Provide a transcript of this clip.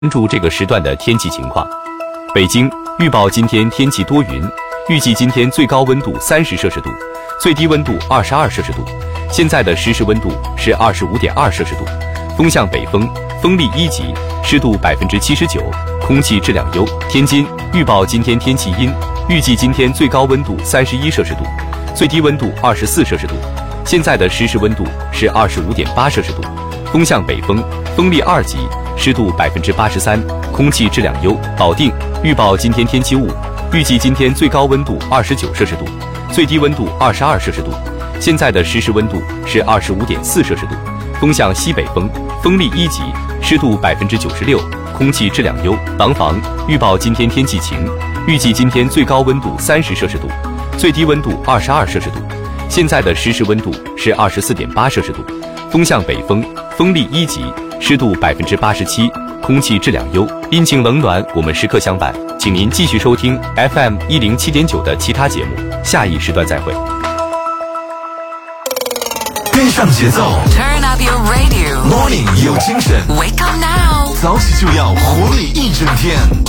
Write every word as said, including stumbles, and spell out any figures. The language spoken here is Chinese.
关注这个时段的天气情况。北京预报今天天气多云，预计今天最高温度三十摄氏度，最低温度二十二摄氏度。现在的实时温度是二十五点二摄氏度，风向北风，风力一级，湿度百分之七十九，空气质量优。天津预报今天天气阴，预计今天最高温度三十一摄氏度，最低温度二十四摄氏度。现在的实时温度是二十五点八摄氏度，风向北风，风力二级。湿度百分之八十三，空气质量优。保定预报今天天气雾，预计今天最高温度二十九摄氏度，最低温度二十二摄氏度。现在的实时温度是二十五点四摄氏度，风向西北风，风力一级，湿度百分之九十六，空气质量优。廊坊预报今天天气晴，预计今天最高温度三十摄氏度，最低温度二十二摄氏度。现在的实时温度是二十四点八摄氏度，风向北风，风力一级。湿度百分之八十七，空气质量优。阴晴冷暖，我们时刻相伴，请您继续收听 F M 一零七点九的其他节目，下一时段再会。 跟上节奏 ，Turn up your radio， Morning 有精神 ，Wake up now， 早起就要活力一整天。